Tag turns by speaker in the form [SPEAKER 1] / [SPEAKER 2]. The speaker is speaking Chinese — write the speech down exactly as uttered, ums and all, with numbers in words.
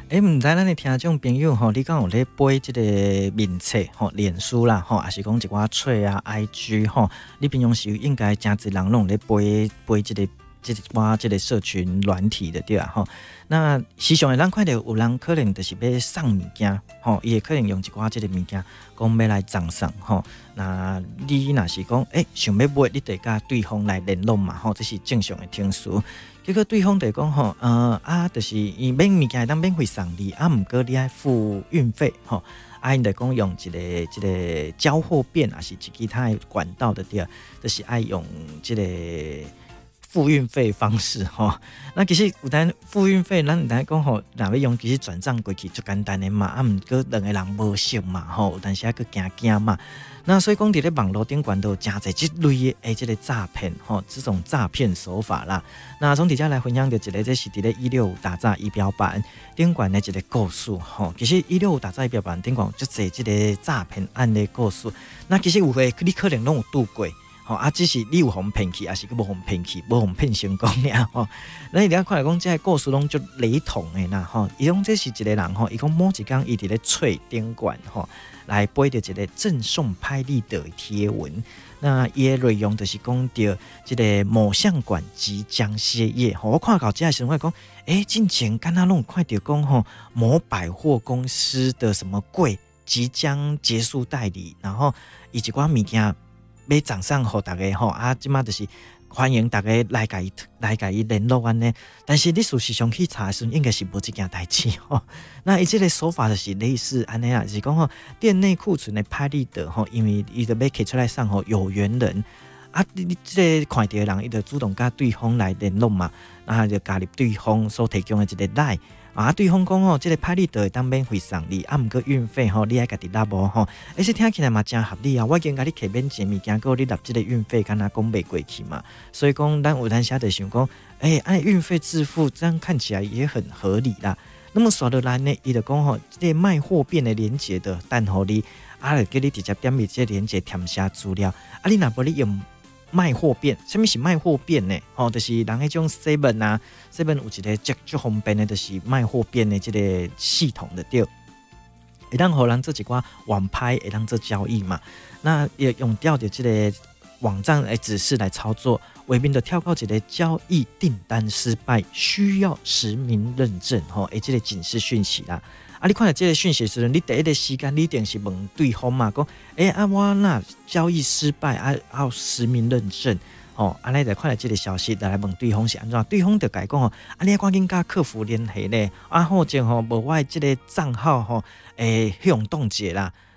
[SPEAKER 1] 诶，毋知咱的听众朋友吼，你敢有咧背即个面册吼、脸书啦吼，还是讲一寡册啊、I G 吼？你平常时应该真侪人拢咧背背即个即寡即个社群软体的对啊吼。那时常咱看到有人可能就是要送物件吼，伊会可能用一寡即个物件讲要来赠送吼。那你若是讲诶想要买，你得甲对方来联络嘛吼，这是正常的程序。结果对方就讲吼，呃啊，就是伊免物件会当免费送你，啊，毋过你爱付运费吼，啊，因就讲用一个一个交货变，还是其他的管道的对，就是爱用这个付运费方式吼。那其实有单付运费，咱有单讲吼，若要用其实转账过去就简单的嘛，啊，毋过两个人无熟嘛吼，有当时还佫惊惊嘛。那所以讲，伫咧网络顶管都有真侪即类的诶，即个诈骗吼，这种诈骗手法啦。那从底下来分享的一个，这是伫咧一六五打诈仪表板顶管的一个故事吼。其实一六五打诈仪表板顶管就侪即个诈骗案的故事。那其实有诶，你可能拢有拄过。吼啊，只是你有互骗去，还是无互骗去，无互骗成功了吼。咱你看来讲，这个故事拢就雷同的啦吼。伊讲这是一个人吼，伊讲某一天伊伫咧翠顶馆吼，来背着一个赠送拍立得的贴文。那伊的内容就是讲到这个某相馆即将歇业吼。我看到这个时候，我讲，诶，之前敢若拢有看到讲吼，某百货公司的什么柜即将结束代理，然后以一寡物件。要赠送给大家吼啊，即马就是欢迎大家来甲伊来甲伊联络安尼。但是你事实上去查的时候，应该是无这件代志吼。那伊这个手法就是类似安尼啊，就是讲吼店内库存的拍立得吼，因为伊就要摕出来送吼有缘人啊，你你这个看到的人，伊就主动甲对方来联络嘛，啊就加入对方所提供的一个 line。啊，对方讲吼，这个拍立得会当免费送你，啊，毋过运费吼，你爱家己纳无吼，而且听起来嘛真合理啊！我已经甲你摕免钱物件，够你纳这个运费，敢若讲袂过去嘛。所以讲，咱有当时就想讲，哎、欸，按运费支付，这样看起来也很合理啦。那么刷落来呢，伊就讲吼，这个卖货变的连结的，等互你，啊，就叫你直接点入这个连结填写资料，啊，你若无你用。卖货变，什么是卖货变呢？吼、哦，就是人迄种 seven 啊 ，seven 有一个足足方便的，就是卖货变的这个系统的对，会当互人做一寡网拍，会当做交易嘛。那也用掉的这个网站来指示来操作，为民的跳到一个交易订单失败，需要实名认证吼，诶，这个警示讯息啦。啊，你看到这个讯息的时候，你第一个时间你一定是问对方嘛，讲，诶、欸、啊，我那交易失败啊，要实名认证，哦，啊，你就看到这个消息，来问对方是安怎？对方就甲伊讲哦，啊，你赶紧甲客服联系咧，啊，或者吼无我的这个账号吼，诶、欸，用冻结啦。